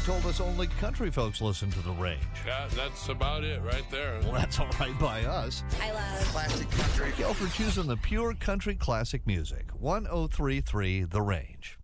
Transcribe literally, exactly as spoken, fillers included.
told us only country folks listen to The Range. Yeah, that's about it right there. Well, that's all right by us. I love classic country. Thank y'all for choosing the pure country classic music. one oh three point three The Range.